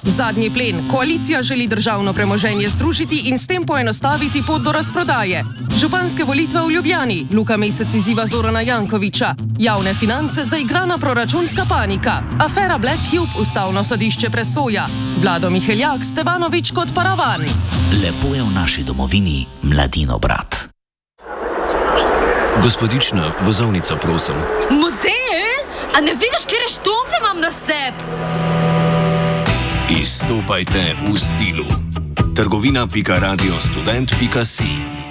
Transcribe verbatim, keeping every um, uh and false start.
Zadnji plen. Koalicija želi državno premoženje združiti in s tem poenostaviti pot do razprodaje. Županske volitve v Ljubljani. Luka Mesec izziva Zorana Jankovića. Javne finance zaigrana proračunska panika. Afera Black Cube ustavno sodišče presoja. Vlado Miheljak, Stevanović kot paravan. Lepo je v naši domovini, mladino brat. Gospodična, vozovnica, prosim. Model? A ne vidiš, kjer štomfe imam na sebi? Izstopajte v stilu. trgovina pika radio student pika si